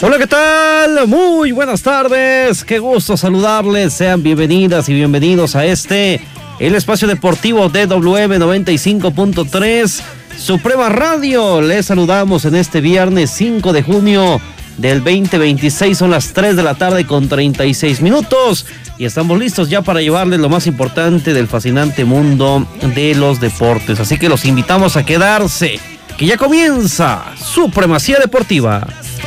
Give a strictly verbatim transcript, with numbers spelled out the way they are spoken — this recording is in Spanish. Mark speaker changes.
Speaker 1: Hola, ¿qué tal? Muy buenas tardes, qué gusto saludarles, sean bienvenidas y bienvenidos a este, el espacio deportivo de W M noventa y cinco punto tres, Suprema Radio. Les saludamos en este viernes cinco de junio del veinte veintiséis, son las tres de la tarde con treinta y seis minutos y estamos listos ya para llevarles lo más importante del fascinante mundo de los deportes, así que los invitamos a quedarse, que ya comienza Supremacía Deportiva.